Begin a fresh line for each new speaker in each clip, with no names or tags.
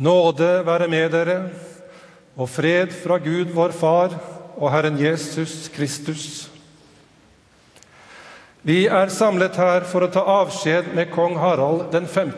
Nåde være med dere, og fred fra Gud vår Far og Herren Jesus Kristus. Vi samlet her for å ta avskjed med kong Harald den 5.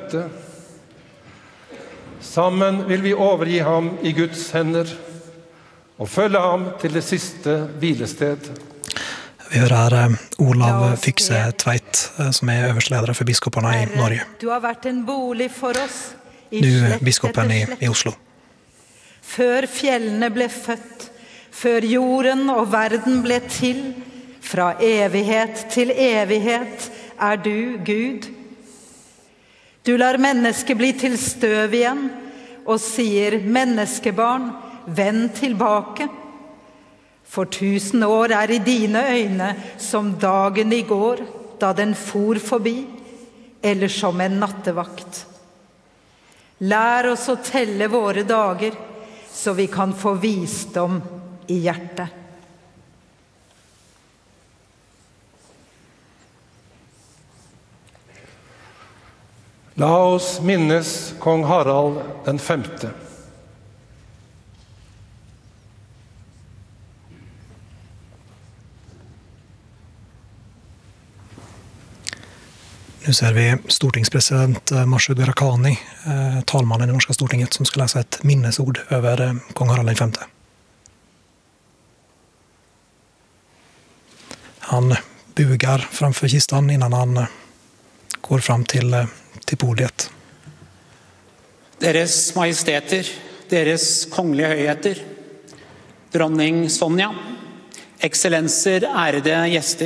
Sammen vil vi overgi ham i Guds hender og følge ham til det siste hvilested.
Vi hører her Olav Fykse Tveit, som øverstledare for biskoparna i Norge.
Du har vært en bolig for oss.
Nu biskopen i Oslo.
Før fjellene ble født, før jorden og verden ble til, fra evighet til evighet du Gud. Du lar mennesket bli til støv igjen, og sier, menneskebarn, vend tilbake. For 1000 år i dine øyne som dagen i går, da den for forbi, eller som en nattevakt. Lær oss å telle våre dager, så vi kan få visdom i hjertet.
La oss minnes kong Harald den 5.
Nu ser vi stortingspresident Masud Gharahkhani, talmannen i norska stortinget, som ska läsa ett minnesord över kong Harald den 5. Han bugar framför kistan innan han går fram till podiet.
Deres majesteter, deres kongelige høyheter, dronning Sonja, eksellenser, ærede gjester.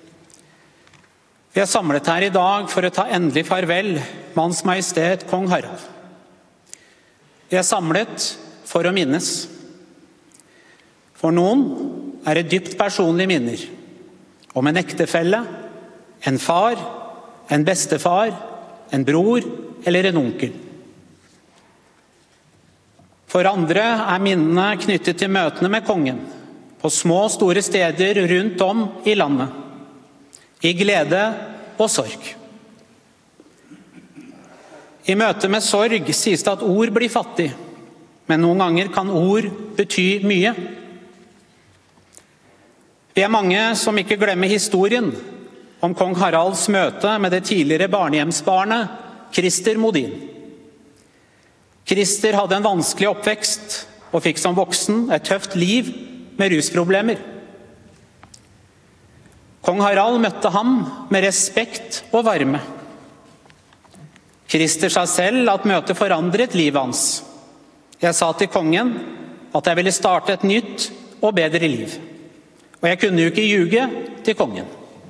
Vi samlet her i dag for å ta endelig farvel med Hans Majestet Kong Harald. Vi samlet for å minnes. For noen det dypt personlige minner om en ektefelle, en far, en bestefar, en bror eller en onkel. For andre minnene knyttet til møtene med kongen på små og store steder rundt om i landet, i glede og sorg. I møte med sorg sies det at ord blir fattig, men noen ganger kan ord bety mye. Vi mange som ikke glemmer historien om kong Haralds møte med det tidligere barnehjemsbarnet Christer Modin. Christer hadde en vanskelig oppvekst og fikk som voksen et tøft liv med rusproblemer. Kong Harald møtte ham med respekt og varme. Christer sa selv at møtet forandret livet hans. Jeg sa til kongen at jeg ville starte et nytt og bedre liv. Og jeg kunne jo ikke ljuge til kongen.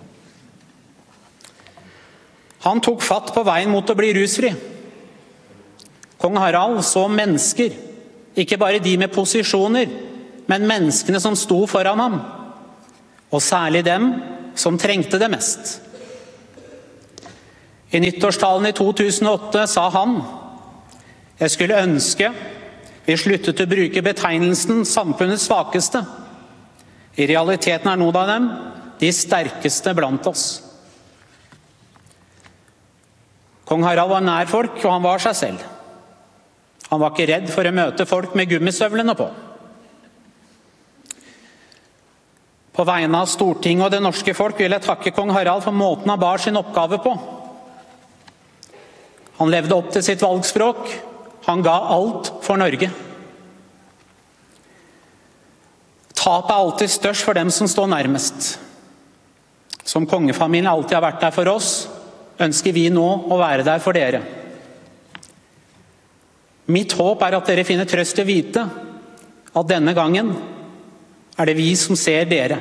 Han tok fatt på veien mot å bli rusfri. Kong Harald så mennesker, ikke bare de med posisjoner, men menneskene som sto foran ham, og særlig dem som trengte det mest. I nyttårstalen i 2008 sa han, jeg skulle ønske vi sluttet å bruke betegnelsen samfunnets svakeste. I realiteten noen av dem de sterkeste blant oss. Kong Harald var nær folk, og han var seg selv. Han var ikke redd for å møte folk med gummistøvlene på. På vegne av Stortinget og det norske folk vil jeg takke kong Harald for måten han bar sin oppgave på. Han levde opp til sitt valgspråk. Han ga alt for Norge. Tap alltid størst for dem som står nærmest. Som kongefamilien alltid har vært der for oss, ønsker vi nå å være der for dere. Mitt håp at dere finner trøst i å vite at denne gangen det vi som ser dere.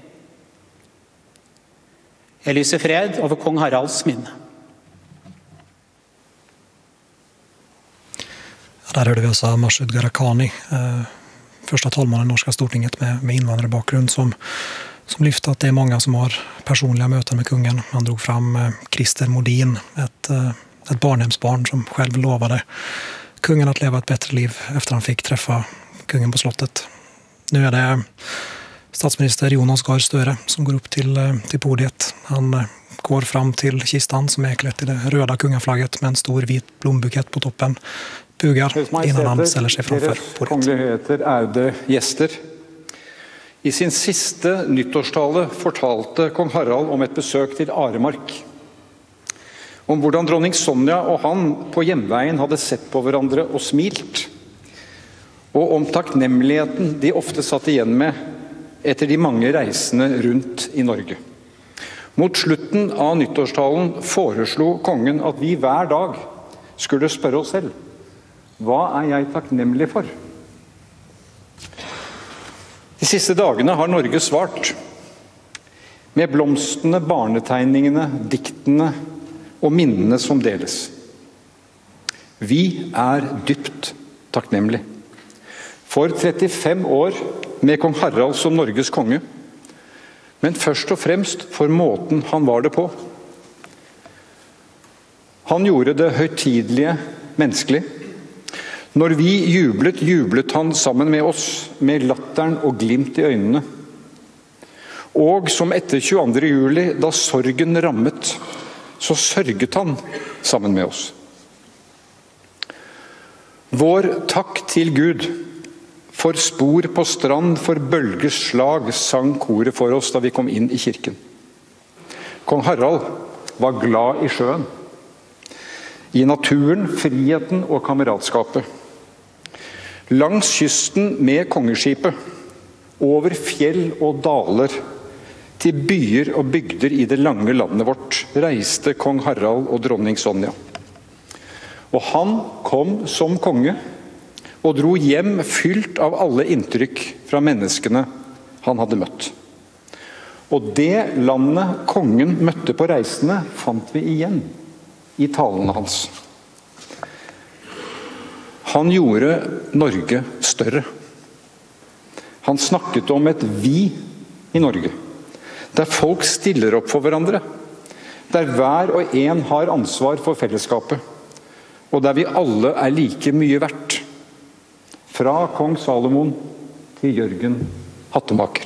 Jeg lyser fred over kong Haralds minne.
Där hörde vi också Masud Gharahkhani, första talmannen i norska stortinget med invandrarbakgrund som lyfte att det är många som har personliga möten med kungen. Han drog fram Christer Modin, ett barnhemsbarn som själv lovade kungen att leva ett bättre liv efter han fick träffa kungen på slottet. Nu det statsminister Jonas Gahr Støre som går upp till podiet. Han går fram till kistan som klätt i det röda kungaflagget med en stor vit blombukett på toppen. bugar innan han ställer sig framför
Deres
podiet.
kongelige høyheter, ærede gjester. I sin siste nyttårstale fortalte kong Harald om et besøk til Aremark. Om hvordan dronning Sonja og han på hjemveien hadde sett på hverandre og smilt. Og om takknemligheten de ofte satt igjen med etter de mange reisene rundt i Norge. Mot slutten av nyttårstalen foreslo kongen at vi hver dag skulle spørre oss selv: hva er jeg takknemlig for? De siste dagene har Norge svart med blomstene, barnetegningene, diktene og minnene som deles. Vi er dypt takknemlige for 35 år med kong Harald som Norges konge, men først og fremst for måten han var det på. Han gjorde det høytidelige menneskelig. Når vi jublet, jublet han sammen med oss, med latteren og glimt i øynene. Og som etter 22. juli, da sorgen rammet, så sørget han sammen med oss. Vår takk til Gud for spor på strand, for bølgers slag, sang koret for oss da vi kom inn i kirken. Kong Harald var glad i sjøen, i naturen, friheten og kameratskapet. Langs kysten med kongeskipet, over fjell og daler, til byer og bygder i det lange landet vårt, reiste kong Harald og dronning Sonja. Og han kom som konge, og dro hjem fylt av alle inntrykk fra menneskene han hadde møtt. Og det landet kongen møtte på reisene, fant vi igjen i talene hans. Han gjorde Norge større. Han snakket om et vi i Norge, der folk stiller opp for hverandre, der hver og en har ansvar for fellesskapet, og der vi alle er like mye verdt. Fra kong Salomon til Jørgen Hattemaker.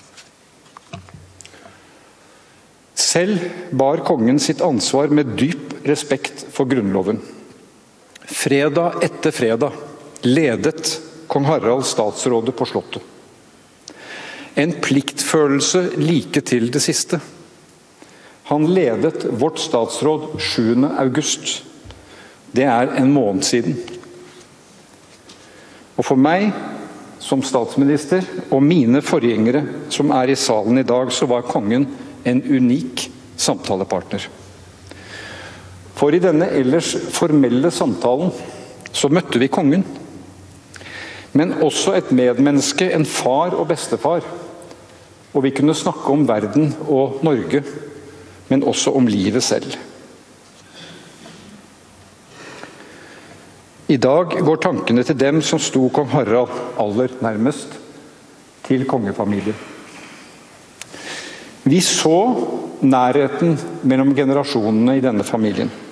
Selv bar kongen sitt ansvar med dyp respekt for grunnloven. Fredag etter fredag ledet kong Harald statsrådet på slottet. En pliktfølelse like til det siste. Han ledet vårt statsråd 7. august. Det er en måned siden. Og for meg, som statsminister, og mine forgjengere som er i salen i dag, så var kongen en unik samtalepartner. For i denne ellers formelle samtalen så møtte vi kongen, men også et medmenneske, en far og bestefar. Og vi kunne snakke om verden og Norge, men også om livet selv. I dag går tankene til dem som sto kong Harald aller nærmest, til kongefamilien. Vi så nærheten mellom generasjonene i denne familien.